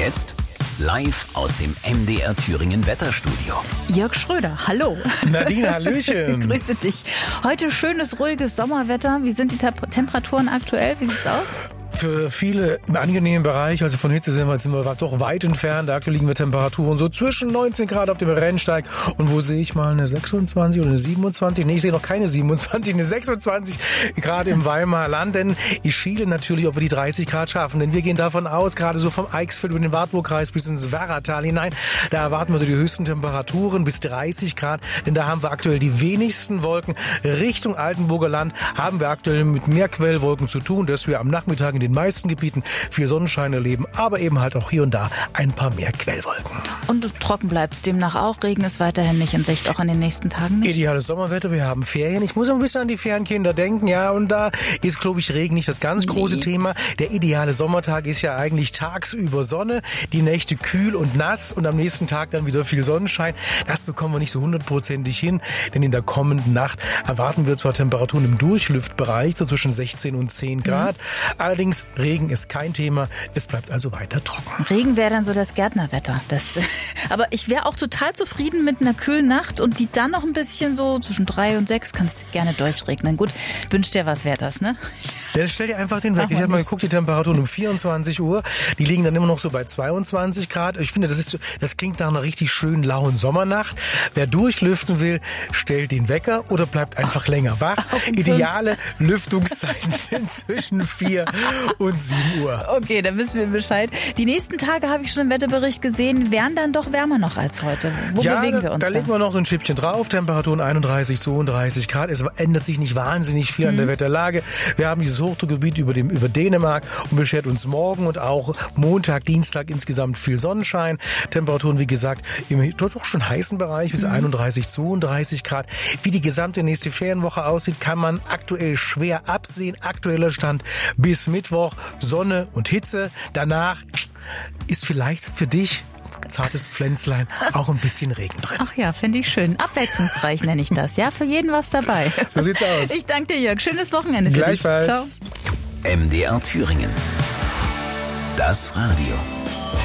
jetzt live aus dem MDR Thüringen Wetterstudio. Jörg Schröder, hallo. Nadine, hallöchen. Grüße dich. Heute schönes, ruhiges Sommerwetter. Wie sind die Temperaturen aktuell? Wie sieht's aus? Für viele im angenehmen Bereich, also von Hitze sind wir doch weit entfernt. Aktuell liegen wir Temperaturen so zwischen 19 Grad auf dem Rennsteig. Und wo sehe ich mal eine 26 oder eine 27? Nee, ich sehe noch keine 27, eine 26 Grad im Weimarer Land. Denn ich schiele natürlich, ob wir die 30 Grad schaffen. Denn wir gehen davon aus, gerade so vom Eichsfeld über den Wartburgkreis bis ins Werratal hinein, da erwarten wir die höchsten Temperaturen bis 30 Grad. Denn da haben wir aktuell die wenigsten Wolken. Richtung Altenburger Land haben wir aktuell mit mehr Quellwolken zu tun, dass wir am Nachmittag in den meisten Gebieten viel Sonnenschein erleben, aber eben halt auch hier und da ein paar mehr Quellwolken. Und trocken bleibt es demnach auch. Regen ist weiterhin nicht in Sicht, auch in den nächsten Tagen nicht. Ideales Sommerwetter, wir haben Ferien. Ich muss ein bisschen an die Ferienkinder denken, ja, und da ist, glaube ich, Regen nicht das ganz große Thema. Der ideale Sommertag ist ja eigentlich tagsüber Sonne, die Nächte kühl und nass und am nächsten Tag dann wieder viel Sonnenschein. Das bekommen wir nicht so 100%ig hin, denn in der kommenden Nacht erwarten wir zwar Temperaturen im Durchlüftbereich, so zwischen 16 und 10 Grad. Allerdings Regen ist kein Thema, es bleibt also weiter trocken. Regen wäre dann so das Gärtnerwetter. Aber ich wäre auch total zufrieden mit einer kühlen Nacht und die dann noch ein bisschen so zwischen 3 und 6 kann es gerne durchregnen. Gut, wünsch dir was, wäre das, ne? Dann stell dir einfach den weg. Ich habe mal geguckt, die Temperaturen um 24 Uhr, die liegen dann immer noch so bei 22 Grad. Ich finde, das klingt nach einer richtig schönen, lauen Sommernacht. Wer durchlüften will, stellt den Wecker oder bleibt einfach länger wach. Ideale Lüftungszeiten sind zwischen 4 und 7 Uhr. Okay, dann wissen wir Bescheid. Die nächsten Tage habe ich schon im Wetterbericht gesehen, wären dann doch wärmer noch als heute. Wo bewegen wir uns da legen wir noch so ein Schippchen drauf. Temperaturen 31, 32 Grad. Es ändert sich nicht wahnsinnig viel an der Wetterlage. Wir haben dieses Hochdruckgebiet über Dänemark und beschert uns morgen und auch Montag, Dienstag insgesamt viel Sonnenschein. Temperaturen, wie gesagt, im doch schon heißen Bereich bis 31, 32 Grad. Wie die gesamte nächste Ferienwoche aussieht, kann man aktuell schwer absehen. Aktueller Stand bis Mittwoch, Sonne und Hitze. Danach ist vielleicht für dich, zartes Pflänzlein, auch ein bisschen Regen drin. Ach ja, finde ich schön. Abwechslungsreich nenne ich das. Ja, für jeden was dabei. So sieht's aus. Ich danke dir, Jörg. Schönes Wochenende für dich. Gleichfalls. Ciao. MDR Thüringen. Das Radio.